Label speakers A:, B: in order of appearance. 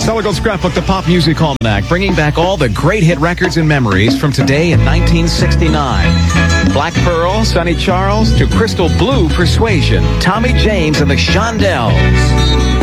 A: Stellar Gold Scrapbook, the pop music almanac, bringing back all the great hit records and memories from today in 1969. Black Pearl, Sonny Charles, to Crystal Blue Persuasion, Tommy James and the Shondells.